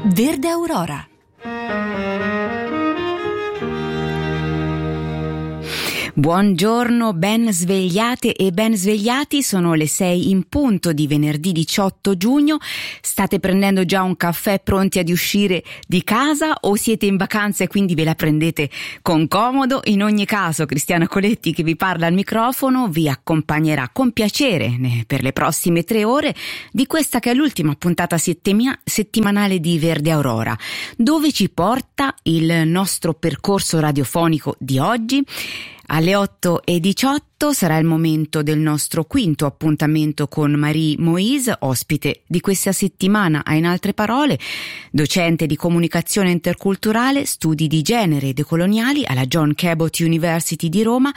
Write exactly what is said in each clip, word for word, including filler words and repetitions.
Verde Aurora. Buongiorno, ben svegliate e ben svegliati, sono le sei in punto di venerdì diciotto giugno. State prendendo già un caffè pronti ad uscire di casa o siete in vacanza e quindi ve la prendete con comodo? In ogni caso, Cristiana Coletti, che vi parla al microfono, vi accompagnerà con piacere per le prossime tre ore di questa che è l'ultima puntata settima- settimanale di Verde Aurora. Dove ci porta il nostro percorso radiofonico di oggi? Alle otto e diciotto sarà il momento del nostro quinto appuntamento con Marie Moïse, ospite di questa settimana, a in altre parole, docente di comunicazione interculturale, studi di genere e decoloniali alla John Cabot University di Roma.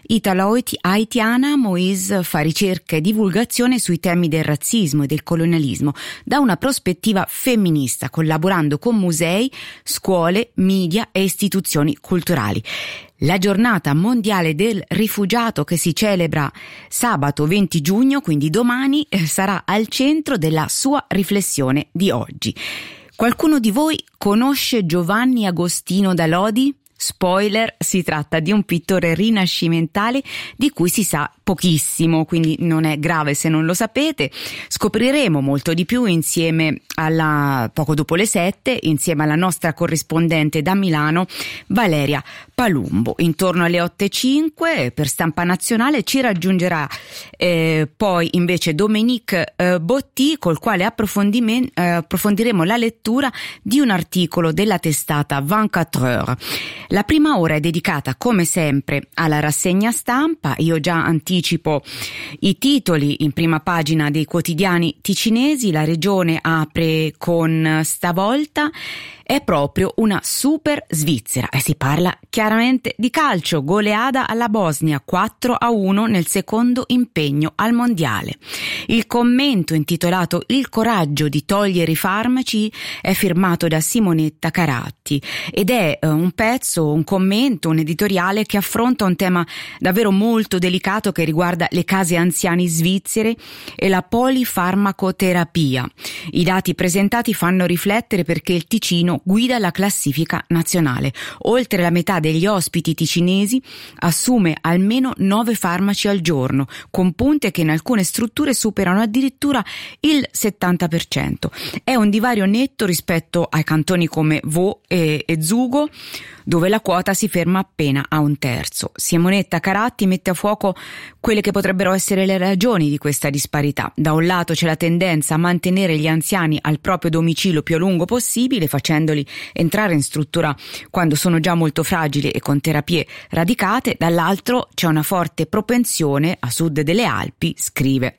Italo-haitiana, Moïse fa ricerca e divulgazione sui temi del razzismo e del colonialismo da una prospettiva femminista, collaborando con musei, scuole, media e istituzioni culturali. La giornata mondiale del rifugiato, che si celebra sabato venti giugno, quindi domani, sarà al centro della sua riflessione di oggi. Qualcuno di voi conosce Giovanni Agostino da Lodi? Spoiler, si tratta di un pittore rinascimentale di cui si sa pochissimo, quindi non è grave se non lo sapete. Scopriremo molto di più insieme alla poco dopo le sette, insieme alla nostra corrispondente da Milano, Valeria Palumbo. Intorno alle otto e cinque per Stampa Nazionale ci raggiungerà eh, poi invece Dominique eh, Botti, col quale approfondime- eh, approfondiremo la lettura di un articolo della testata ventiquattro heures. La prima ora è dedicata, come sempre, alla rassegna stampa. Io già anticipo i titoli in prima pagina dei quotidiani ticinesi. La regione apre con stavolta è proprio una super Svizzera e si parla chiaramente di calcio. Goleada alla Bosnia quattro a uno nel secondo impegno al mondiale. Il commento intitolato Il coraggio di togliere i farmaci è firmato da Simonetta Caratti ed è uh, un pezzo, un commento, un editoriale che affronta un tema davvero molto delicato che riguarda le case anziane svizzere e la polifarmacoterapia. I dati presentati fanno riflettere perché il Ticino guida la classifica nazionale. Oltre la metà degli ospiti ticinesi assume almeno nove farmaci al giorno, con punte che in alcune strutture superano addirittura il settanta per cento. È un divario netto rispetto ai cantoni come Vaud e, e Zugo, dove la quota si ferma appena a un terzo. Simonetta Caratti mette a fuoco quelle che potrebbero essere le ragioni di questa disparità. Da un lato c'è la tendenza a mantenere gli anziani al proprio domicilio più a lungo possibile, facendoli entrare in struttura quando sono già molto fragili e con terapie radicate. Dall'altro c'è una forte propensione, a sud delle Alpi, scrive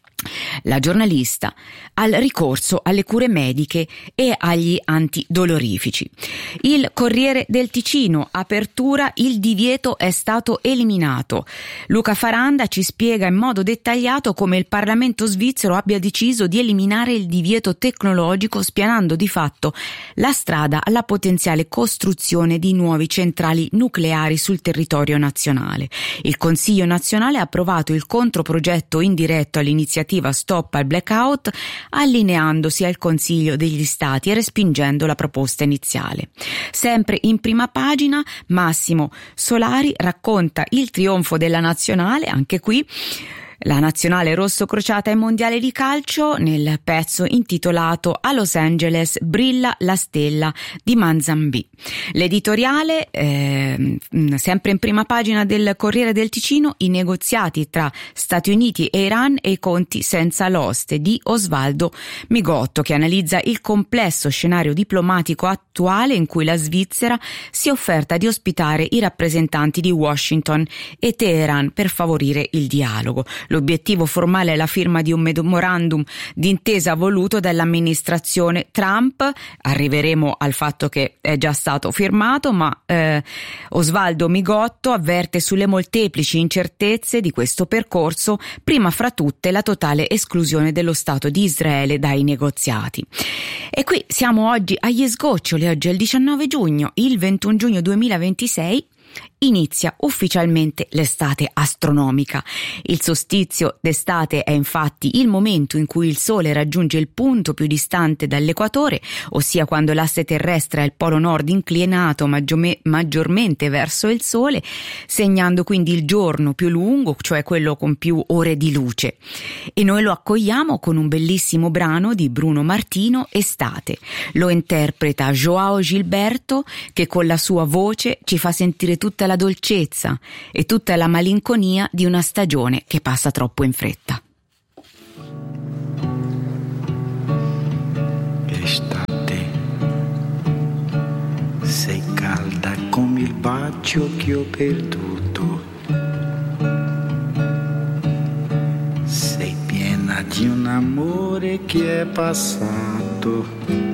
la giornalista, al ricorso alle cure mediche e agli antidolorifici. Il Corriere del Ticino, apertura, il divieto è stato eliminato. Luca Faranda ci spiega in modo dettagliato come il Parlamento svizzero abbia deciso di eliminare il divieto tecnologico, spianando di fatto la strada alla potenziale costruzione di nuovi centrali nucleari sul territorio nazionale. Il Consiglio nazionale ha approvato il controprogetto indiretto all'iniziativa Stop al Blackout, allineandosi al Consiglio degli Stati e respingendo la proposta iniziale. Sempre in prima pagina, Massimo Solari racconta il trionfo della nazionale, anche qui la nazionale rosso-crociata ai mondiali di calcio, nel pezzo intitolato A Los Angeles brilla la stella di Manzambì. L'editoriale, eh, sempre in prima pagina del Corriere del Ticino, i negoziati tra Stati Uniti e Iran e i conti senza l'oste, di Osvaldo Migotto, che analizza il complesso scenario diplomatico attuale in cui la Svizzera si è offerta di ospitare i rappresentanti di Washington e Teheran per favorire il dialogo. L'obiettivo formale è la firma di un memorandum d'intesa voluto dall'amministrazione Trump. Arriveremo al fatto che è già stato firmato, ma eh, Osvaldo Migotto avverte sulle molteplici incertezze di questo percorso, prima fra tutte la totale esclusione dello Stato di Israele dai negoziati. E qui siamo oggi agli sgoccioli, oggi è il diciannove giugno, il ventuno giugno duemilaventisei. inizia ufficialmente l'estate astronomica. Il solstizio d'estate è infatti il momento in cui il Sole raggiunge il punto più distante dall'equatore, ossia quando l'asse terrestre ha il polo nord inclinato maggiome- maggiormente verso il Sole, segnando quindi il giorno più lungo, cioè quello con più ore di luce. E noi lo accogliamo con un bellissimo brano di Bruno Martino, Estate. Lo interpreta Joao Gilberto, che con la sua voce ci fa sentire tutta la dolcezza e tutta la malinconia di una stagione che passa troppo in fretta. Estate, sei calda come il bacio che ho perduto, sei piena di un amore che è passato.